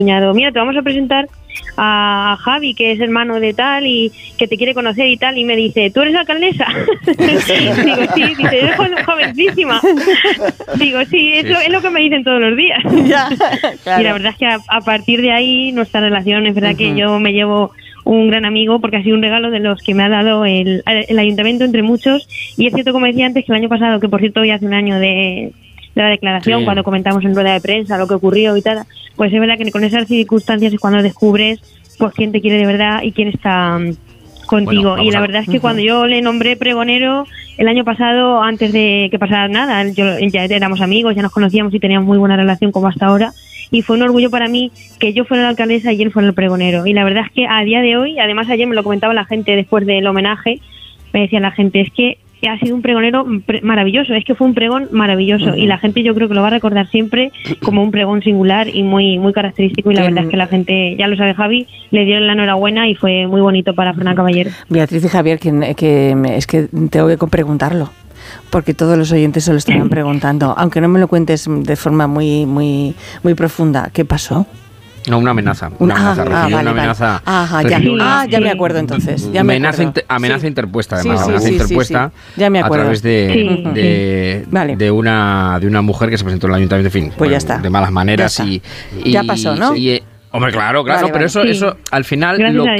cuñado, mira, te vamos a presentar a Javi, que es hermano de tal y que te quiere conocer y tal, y me dice, ¿tú eres alcaldesa? Digo, sí, dice, eres jovencísima. Digo, sí, es lo que me dicen todos los días. Ya, claro. Y la verdad es que a partir de ahí nuestra relación, es verdad que yo me llevo un gran amigo porque ha sido un regalo de los que me ha dado el ayuntamiento entre muchos, y es cierto, como decía antes, que el año pasado, que por cierto hoy hace un año de la declaración, cuando comentamos en rueda de prensa lo que ocurrió y tal, pues es verdad que con esas circunstancias es cuando descubres pues quién te quiere de verdad y quién está contigo. Bueno, y la verdad es que cuando yo le nombré pregonero el año pasado, antes de que pasara nada, ya éramos amigos, ya nos conocíamos y teníamos muy buena relación como hasta ahora, y fue un orgullo para mí que yo fuera la alcaldesa y él fuera el pregonero. Y la verdad es que a día de hoy, además ayer me lo comentaba la gente después del homenaje, me decía la gente, es que ha sido un pregonero maravilloso, es que fue un pregón maravilloso, y la gente yo creo que lo va a recordar siempre como un pregón singular y muy muy característico, y la verdad es que la gente, ya lo sabe Javi, le dieron la enhorabuena y fue muy bonito para Fernán Caballero. Beatriz y Javier, es que tengo que preguntarlo, porque todos los oyentes se lo estaban preguntando, aunque no me lo cuentes de forma muy muy muy profunda. ¿Qué pasó? No, una amenaza. Una amenaza. Ajá, ya me acuerdo entonces. Amenaza interpuesta, además. Amenaza interpuesta ya me acuerdo. A través de una mujer que se presentó en el ayuntamiento, en fin, pues ya está. De malas maneras. Ya pasó, ¿no? Hombre, claro, pero eso al final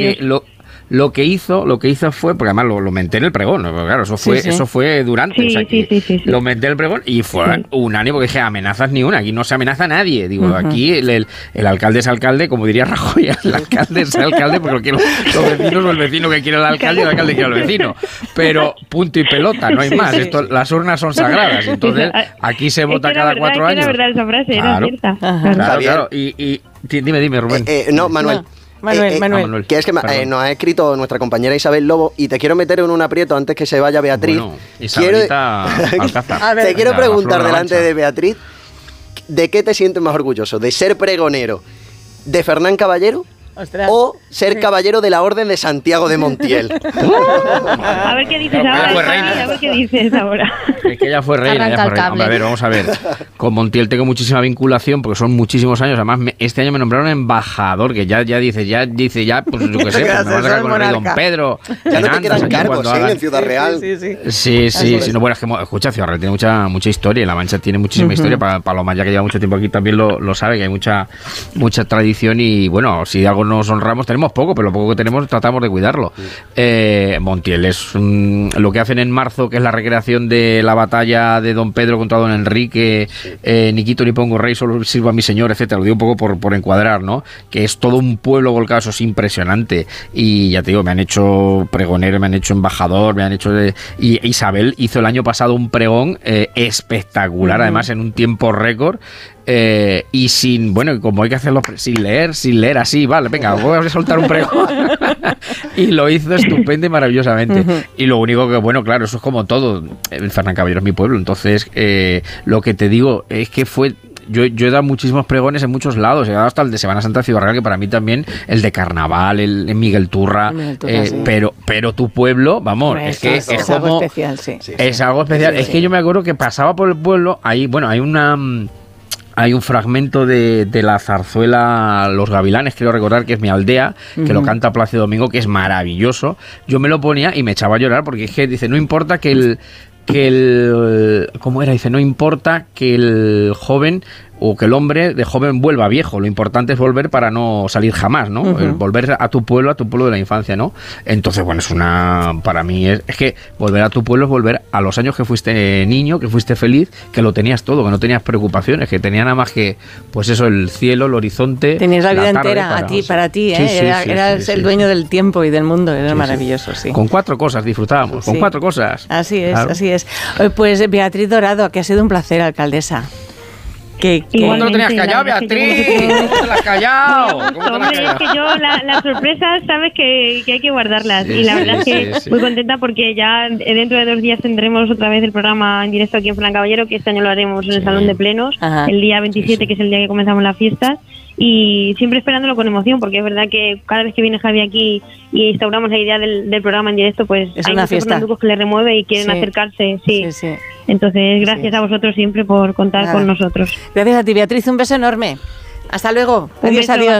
lo que hizo fue, porque además lo menté en el pregón, claro, eso fue durante, lo menté en el pregón y fue unánime, porque dije, amenazas ni una, aquí no se amenaza a nadie, digo, aquí el alcalde es alcalde, como diría Rajoy, el alcalde es alcalde, porque lo quieren los vecinos, o el vecino que quiere al alcalde, y el alcalde quiere al vecino, pero punto y pelota, no hay más, las urnas son sagradas, entonces aquí se vota cada 4 años. Es verdad esa frase, era cierta. Claro, y dime, Rubén. No, Manuel. Manuel. Que es que nos ha escrito nuestra compañera Isabel Lobo y te quiero meter en un aprieto antes que se vaya Beatriz. Bueno, Isabelita Alcázar. Te quiero preguntar delante de Beatriz, ¿de qué te sientes más orgulloso? ¿De ser pregonero de Fernán Caballero? Ostras. O ser caballero de la Orden de Santiago de Montiel. A ver qué dices ahora. A ver qué dices ahora. Es que ella fue reina. Hombre, vamos a ver. Con Montiel tengo muchísima vinculación porque son muchísimos años. Además, este año me nombraron embajador, que ya dice, pues yo qué sé, pues me vas a sacar con el rey Don Pedro. Ya no te quedan cargos, en Ciudad Real. Sí. No, bueno, es que, escucha, Ciudad Real tiene mucha historia, y La Mancha tiene muchísima historia. Paloma, ya que lleva mucho tiempo aquí, también lo sabe, que hay mucha tradición, y bueno, si algo nos honramos, tenemos poco, pero lo poco que tenemos tratamos de cuidarlo. Montiel es lo que hacen en marzo, que es la recreación de la batalla de Don Pedro contra Don Enrique, ni quito ni pongo rey, solo sirvo a mi señor, etcétera. Lo digo un poco por encuadrar, ¿no? Que es todo un pueblo volcado, eso es impresionante. Y ya te digo, me han hecho pregonero, me han hecho embajador, y Isabel hizo el año pasado un pregón espectacular, además en un tiempo récord. Y como hay que hacerlo sin leer así, vale, venga, voy a soltar un pregón. Y lo hizo estupendo y maravillosamente. Y lo único que, bueno, claro, eso es como todo. Fernán Caballero es mi pueblo, entonces lo que te digo es que yo he dado muchísimos pregones en muchos lados, he dado hasta el de Semana Santa de Ciudad Real, que para mí también, el de Carnaval, el de Miguel Turra, sí. pero tu pueblo, vamos, pues es que es como algo especial, sí. Es algo especial. Es que yo me acuerdo que pasaba por el pueblo, hay un fragmento de la zarzuela Los Gavilanes, creo recordar, que es Mi Aldea, que lo canta Plácido Domingo, que es maravilloso. Yo me lo ponía y me echaba a llorar, porque es que dice, no importa ¿cómo era? Dice, no importa que el joven o que el hombre de joven vuelva viejo, lo importante es volver para no salir jamás, ¿no? Volver a tu pueblo de la infancia, ¿no? Entonces, bueno, para mí es que volver a tu pueblo es volver a los años que fuiste niño, que fuiste feliz, que lo tenías todo, que no tenías preocupaciones, que tenía nada más que, pues eso, el cielo, el horizonte. Tenías la vida entera para ti, ¿eh? Eras el dueño del tiempo y del mundo, era maravilloso, sí. Con 4 cosas disfrutábamos, con 4 cosas. Así es, claro. Así es. Pues Beatriz Dorado, que ha sido un placer, alcaldesa. ¿Cuándo lo tenías callado, Beatriz? ¿Cómo te lo has callado? Hombre, es que yo las sorpresas, sabes que hay que guardarlas. Y la verdad es que muy contenta, porque ya dentro de 2 días tendremos otra vez el programa en directo aquí en Fernán Caballero, que este año lo haremos en el Salón de Plenos, el día 27, que es el día que comenzamos las fiestas. Y siempre esperándolo con emoción, porque es verdad que cada vez que viene Javi aquí y instauramos la idea del programa en directo, pues es hay una muchos fiesta fernanducos que le remueve y quieren acercarse. Sí. Entonces, gracias a vosotros siempre por contar con nosotros. Gracias a ti, Beatriz, un beso enorme. Hasta luego. Un Adiós, beso. adiós.